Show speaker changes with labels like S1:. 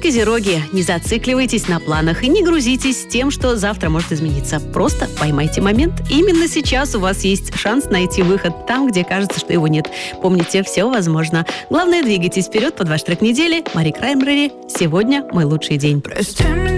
S1: Козероги, не зацикливайтесь на планах и не грузитесь тем, что завтра может измениться. Просто поймайте момент. Именно сейчас у вас есть шанс найти выход там, где кажется, что его нет. Помните, все возможно. Главное, двигайтесь вперед под ваш трек недели. Мари Краймбрери. Сегодня мой лучший день.